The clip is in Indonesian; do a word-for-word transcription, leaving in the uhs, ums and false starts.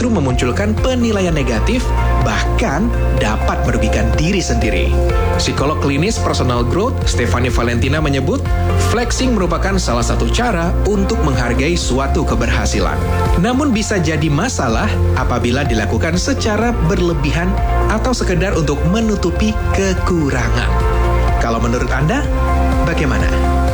justru memunculkan penilaian negatif, bahkan dapat merugikan diri sendiri. Psikolog klinis personal growth, Stephanie Valentina menyebut, flexing merupakan salah satu cara untuk menghargai suatu keberhasilan. Namun bisa jadi masalah apabila dilakukan secara berlebihan atau sekedar untuk menutupi kekurangan. Kalau menurut Anda, bagaimana?